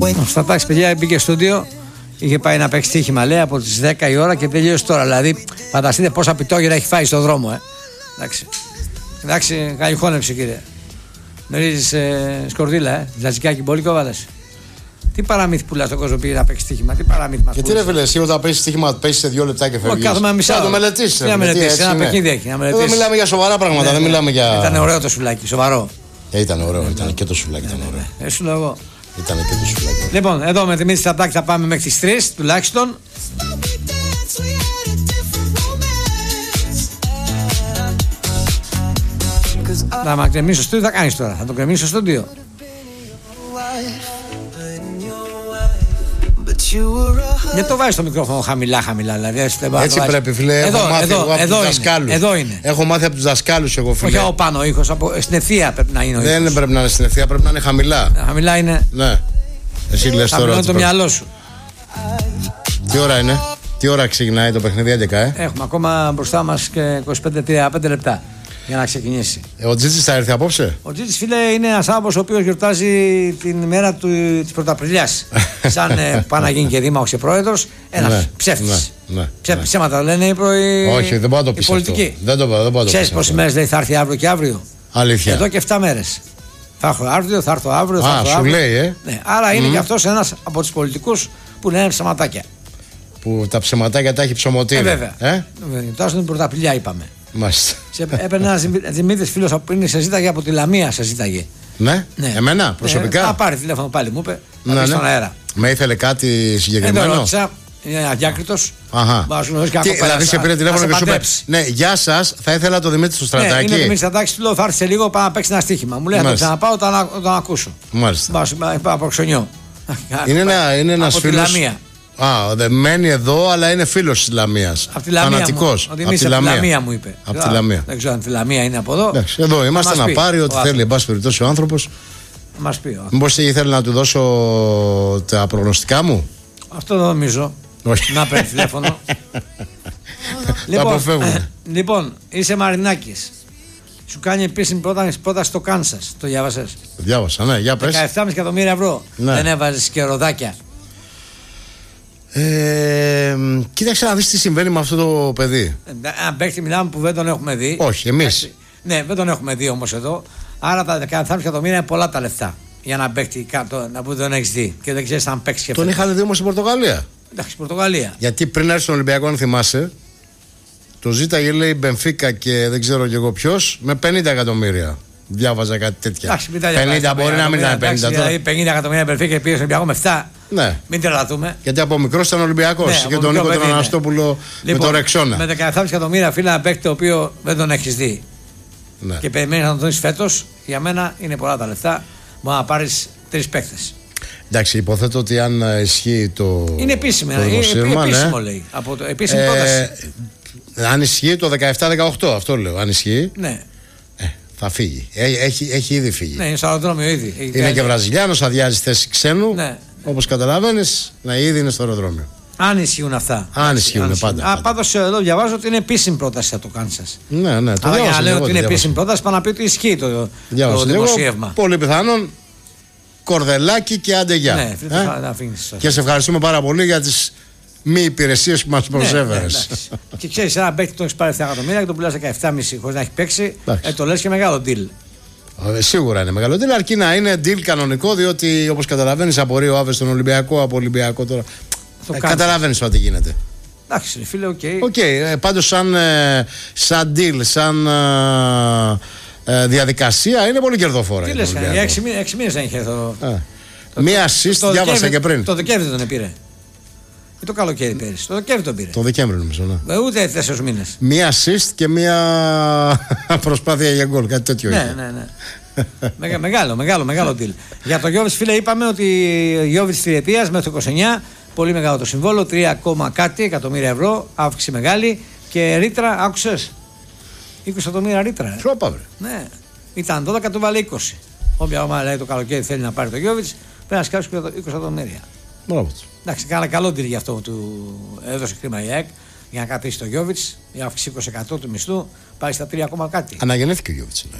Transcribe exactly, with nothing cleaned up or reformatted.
Στα τάξη, παιδιά, μπήκε στο στούντιο. Είχε πάει να παίξει στοίχημα, λέει, από τις δέκα η ώρα και τελείωσε τώρα. Δηλαδή, φανταστείτε πόσα πιτόγυρα έχει φάει στον δρόμο, ε. Εντάξει. Εντάξει, καλή χώνευση, κύριε. Μυρίζεις ε, σκορδίλα, ε. Ζατζικάκι, πολύ κόβαλες. Τι παραμύθι πουλά στον κόσμο πήγε να παίξει στοίχημα, τι παραμύθι μας. Γιατί ρε φίλε, εσύ όταν παίζει στοίχημα, παίζει σε δύο λεπτά και φεύγει. Όχι, κάθομαι μισά. Θα το μελετήσει. Να μελετήσει, ένα παιχνίδι έχει. Εδώ μιλάμε για σοβαρά πράγματα, ναι, δεν μιλάμε για. Ήταν ωραίο το σουλάκι, σοβαρό. Ε, ήταν ωραίο, ήταν και το σουλάκι. Ήταν ωραίο. Έσου λέω. Ήταν και το σουλάκι. Λοιπόν, εδώ με τη Μύτη Στατάκη θα πάμε μέχρι τις τρεις τουλάχιστον. Θα μα κρεμίσει στο στούντιο, θα κάνεις τώρα. Θα το κρεμίσει στο στούντιο. Γιατί το βάζεις το μικρόφωνο χαμηλά, χαμηλά. Δηλαδή, έτσι πρέπει, φίλε. Εδώ, έχω μάθει εδώ, εγώ από εδώ, τους είναι, δασκάλους. εδώ είναι. Έχω μάθει από τους δασκάλους εγώ, φίλε. Όχι από πάνω ο ήχος, από, στην ευθεία πρέπει να είναι ο ήχος. Δεν πρέπει να είναι στην ευθεία, πρέπει να είναι χαμηλά. Χαμηλά είναι. Ναι. Εσύ λες τώρα. Χαμηλώνει το μυαλό σου. Τι ώρα είναι, τι ώρα ξεκινάει το παιχνίδι, έντεκα, ε? Έχουμε ακόμα μπροστά μας και είκοσι πέντε με τριάντα πέντε λεπτά για να ξεκινήσει. Ε, ο Τζίτζης θα έρθει απόψε. Ο Τζίτζης, φίλε, είναι ένας άνθρωπος ο οποίος γιορτάζει την ημέρα του, της Πρωταπριλιάς. Σαν ε, πάει να γίνει και δήμαρχος και πρόεδρος, ένας ναι, ψεύτης. Ναι, ναι, Ψε, ναι. Ψέματα λένε οι προη... Όχι, δεν μπορώ να το πεις αυτό. Δεν το μπορώ, δεν μπορώ να το πεις. Ξέρεις πόσες μέρες λέει θα έρθει αύριο και αύριο? Αλήθεια. Εδώ και εφτά μέρες. Θα έρθω αύριο, θα έρθω αύριο. Θα Α, έρθω σου αύριο. λέει, ε. Ναι, άρα είναι mm. και αυτός ένας από τους πολιτικούς που λένε ψεματάκια. Που τα ψεματάκια τα έχει ψωμοτήρι. Ε, βέβαια. Ε? Τώρα στην Πρωταπριλιά είπαμε. Μάλιστα. Έπαιρνε ένας Δημήτρης φίλος που είναι σε ζήταγε από τη Λαμία, σε ζήταγε. Ναι, ναι. Εμένα προσωπικά. Ε, θα πάρει τηλέφωνο πάλι, μου είπε. Ναι, ναι. Στον αέρα. Με ήθελε κάτι συγκεκριμένο. Δεν ρώτησα, είναι αδιάκριτος. Αχα. Τι, δηλαδή σε πήρε τηλέφωνο και σου είπε. Ναι, γεια σας, θα ήθελα το Δημήτρη στο Στρατάκι. Ναι, είναι ο Δημήτρης Στρατάκης, του λέω θα έρθει σε λίγο, πάω να παίξει ένα στοίχημα. Μου λέει να το ξαναπάω όταν τον ακούσω. Μάλιστα. Πάω από Ξωνιό. Είναι ένας φίλος. Α, δεν μένει εδώ, αλλά είναι φίλος της Λαμίας. Από τη Λαμία. Φανατικός. Από τη Λαμία μου είπε. Από τη Λαμία. Δεν ξέρω αν τη Λαμία είναι από εδώ. Εντάξει, εδώ είμαστε να πάρει ό,τι θέλει, εν πάση περιπτώσει, ο άνθρωπος. Μας πει. Μήπως ήθελε να του δώσω τα προγνωστικά μου. Αυτό δεν νομίζω. Όχι. Να παίρνει τηλέφωνο. λοιπόν, λοιπόν, είσαι Μαρινάκης. Σου κάνει επίσημη πρόταση στο Κάνσας. Το διάβασες? Το διάβασα, ναι, για πες. δεκαεπτά κόμμα πέντε εκατομμύρια ευρώ. Ναι. Δεν έβαζες και ροδάκια? Ε, κοίταξε να δεις τι συμβαίνει με αυτό το παιδί. Αν παίχτη μιλάμε που δεν τον έχουμε δει. Όχι, εμείς. Ναι, δεν τον έχουμε δει όμως εδώ. Άρα τα δεκαεπτά εκατομμύρια είναι πολλά τα λεφτά για να παίχτη κάτω, να που δεν έχεις δει και δεν ξέρεις αν παίξει και τον είχαν δει όμως στην Πορτογαλία. Εντάξει, Πορτογαλία. Γιατί πριν έρθει στον Ολυμπιακό, αν θυμάσαι, το ζήταγε λέει Μπενφίκα και δεν ξέρω κι εγώ ποιος με πενήντα εκατομμύρια. Διάβαζα κάτι τέτοια. Εντάξει, πενήντα μπορεί να μην ήταν πενήντα. Δηλαδή πενήντα εκατομμύρια Μπενφίκα και πήγε στον Ολυμπιακό με επτά. Ναι. Μην τρελαθούμε. Γιατί από μικρό ήταν Ολυμπιακός. Ναι, και τον Νίκο τον Αναστόπουλο λοιπόν, με τον Ρεξόνα. Με δεκαεπτά εκατομμύρια φίλα ένα παίκτη το οποίο δεν τον έχει δει. Ναι. Και περιμένει να τον δει φέτος. Για μένα είναι πολλά τα λεφτά. Μπορεί να πάρει τρεις παίκτες. Εντάξει, υποθέτω ότι αν ισχύει το. Είναι επίσημο, το είναι επίσημο, ναι. λέει. Από το επίσημη πρόταση. Ε, αν ισχύει το δεκαεπτά δεκαοκτώ, αυτό λέω. Αν ισχύει. Ναι. Ε, θα φύγει. Έχει, έχει ήδη φύγει. Ναι, είναι στο αεροδρόμιο ήδη. Έχει είναι και Βραζιλιάνος, αδειάζει θέση ξένου. Ναι. Όπως καταλαβαίνεις, να ήδη είναι στο αεροδρόμιο. Αν ισχύουν αυτά. Αν ισχύουν, αν πάντα. Α, πάντως εδώ διαβάζω ότι είναι επίσημη πρόταση από το Κάνσας. Ναι, ναι. Το αλλά για να λέω εγώ, ότι είναι διάβασα. επίσημη πρόταση, πάνω να πει ότι ισχύει το, το δημοσίευμα. Πολύ πιθανόν κορδελάκι και αντεγιά. Ναι, ε? θα αφήνεις. Και σε ευχαριστούμε πάρα πολύ για τις μη υπηρεσίες που μας προσέφερες. Ναι, ναι, και ξέρεις, ένα παίκτη το έχει πάρει επτά εκατομμύρια και τον πουλάς δεκαεπτά κόμμα πέντε χωρίς να έχει παίξει. Ε, το λες και μεγάλο deal. Ε, σίγουρα είναι μεγάλο deal, αρκεί να είναι deal κανονικό, διότι όπως καταλαβαίνεις απορεί ο Άβες στον Ολυμπιακό, από Ολυμπιακό τώρα. Ε, καταλαβαίνεις τι γίνεται. Εντάξει, φίλε, οκ. Okay. Okay, ε, πάντως, σαν, ε, σαν deal, σαν ε, ε, διαδικασία είναι πολύ κερδοφόρα. Τι λες, για έξι μήνες δεν είχε εδώ. Μία assist διάβασα και πριν. Το Δεκέμβρη τον πήρε. Ή το καλοκαίρι πέρυσι. Το Δεκέμβρη τον πήρε. Το Δεκέμβρη νομίζω, ναι. Ε, ούτε τέσσερις μήνες. Μία assist και μία προσπάθεια για γκολ. Κάτι τέτοιο. Ναι, είχε. ναι, ναι. μεγάλο, μεγάλο, μεγάλο deal. Για το Γιώβιτς, φίλε, είπαμε ότι Γιώβιτς τριετίας μέχρι το είκοσι εννιά. Πολύ μεγάλο το συμβόλαιο. τρία κόμμα κάτι εκατομμύρια ευρώ. Αύξηση μεγάλη. Και ρήτρα, άκουσες. είκοσι εκατομμύρια ρήτρα. Σώπα, βρε. Ναι. Ήταν δώδεκα, του βάλε είκοσι. Όποια ομάδα λέει το καλοκαίρι θέλει να πάρει το Γιώβιτς, πρέπει να σκάσει είκοσι εκατομμύρια. Μπράβο. Εντάξει, κάνα καλό deal γι' αυτό του έδωσε χρήμα η ΑΕΚ για να κρατήσει το Γιώβιτς. Η αύξηση είκοσι τοις εκατό του μισθού πάει στα τρία, κάτι. Αναγεννήθηκε ο Γιώβιτς.